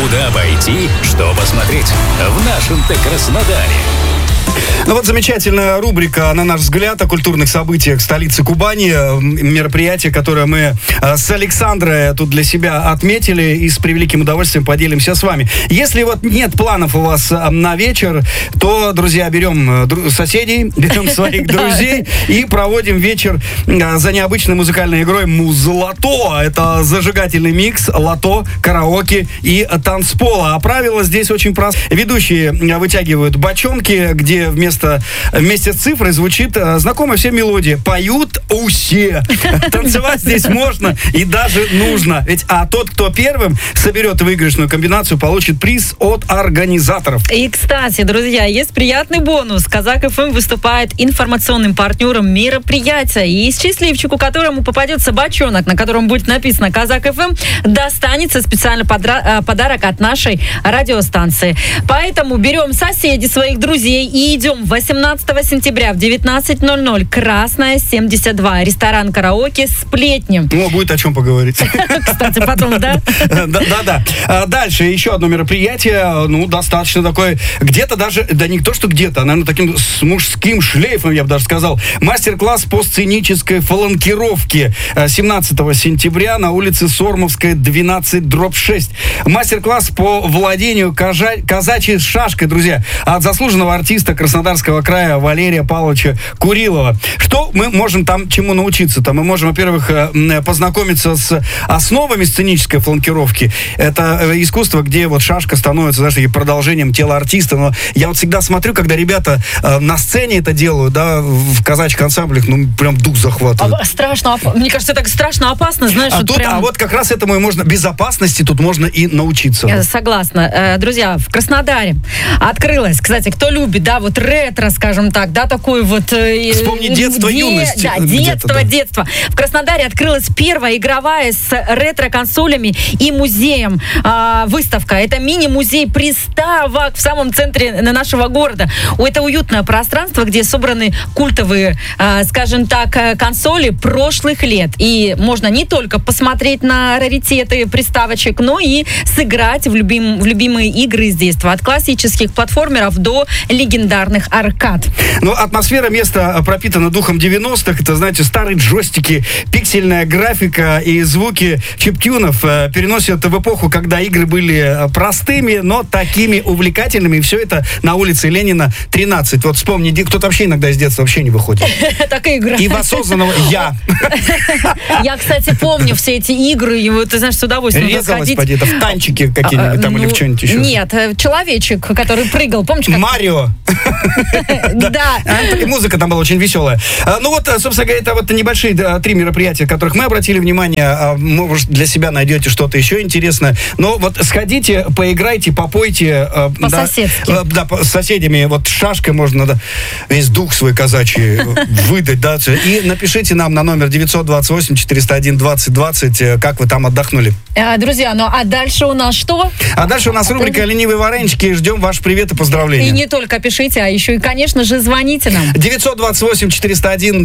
Куда пойти, что посмотреть в нашем-то Краснодаре? Ну вот замечательная рубрика, на наш взгляд, о культурных событиях столицы Кубани. Мероприятие, которое мы с Александрой тут для себя отметили и с превеликим удовольствием поделимся с вами. Если вот нет планов у вас на вечер, то, друзья, берем соседей, берем своих друзей и проводим вечер за необычной музыкальной игрой «Муз-лото». Это зажигательный микс лото, караоке и танцпола. А правила здесь очень простые. Ведущие вытягивают бочонки, где вместе с цифрой звучит знакомая всем мелодия. Поют все. Танцевать здесь можно и даже нужно. А тот, кто первым соберет выигрышную комбинацию, получит приз от организаторов. И, кстати, друзья, есть приятный бонус. Казак ФМ выступает информационным партнером мероприятия. И счастливчику, которому попадется бочонок, на котором будет написано Казак ФМ, достанется специальный подарок от нашей радиостанции. Поэтому берем соседей, своих друзей и идем 18 сентября в 19:00. Красная, 72. Ресторан караоке «Сплетни». Ну, будет о чем поговорить. Кстати, потом, да? Да. Дальше еще одно мероприятие, достаточно такое, где-то даже, да не то, что где-то, наверное, таким с мужским шлейфом, я бы даже сказал. Мастер-класс по сценической фланкировке 17 сентября на улице Сормовская, 12/6. Мастер-класс по владению казачьей шашкой, друзья, от заслуженного артиста Краснодарского края Валерия Павловича Курилова. Что мы можем там чему научиться-то? Мы можем, во-первых, познакомиться с основами сценической фланкировки. Это искусство, где вот шашка становится, знаешь, продолжением тела артиста. Но я вот всегда смотрю, когда ребята на сцене это делают, да, в казачьих ансамблях, прям дух захватывает. Страшно, мне кажется, так страшно опасно, знаешь. А вот как раз этому и можно, безопасности тут можно и научиться. Я согласна. Друзья, в Краснодаре открылась, кстати, кто любит, да, вот ретро, скажем так, да, такой вот... Вспомни детство, юность. Да, детство. В Краснодаре открылась первая игровая с ретро-консолями и музеем выставка. Это мини-музей приставок в самом центре нашего города. Это уютное пространство, где собраны культовые, скажем так, консоли прошлых лет. И можно не только посмотреть на раритеты приставочек, но и сыграть в любимые игры из детства. От классических платформеров до легендарных аркад. Атмосфера места пропитана духом 90-х. Это, знаете, старые джойстики, пиксельная графика и звуки чиптюнов переносят в эпоху, когда игры были простыми, но такими увлекательными. И все это на улице Ленина, 13. Вот вспомни, кто-то вообще иногда из детства вообще не выходит. Так и игра. И в осознанного я. Я, кстати, помню все эти игры, и вот, ты знаешь, с удовольствием резалась, поди, в танчики какие-нибудь там или в что-нибудь еще. Нет, человечек, который прыгал, помнишь? Марио. Да. Музыка там была очень веселая. Собственно говоря, это вот небольшие 3 мероприятия, в которых мы обратили внимание. Может, для себя найдете что-то еще интересное. Но вот сходите, поиграйте, попойте. По-соседски. Да, с соседями. Вот шашкой можно весь дух свой казачий выдать. Да, и напишите нам на номер 928-401-2020, как вы там отдохнули. Друзья, а дальше у нас что? А дальше у нас рубрика «Ленивые варенички». Ждем ваш привет и поздравления. И не только пишите, а еще и, конечно же, звоните нам. 928-401-2020.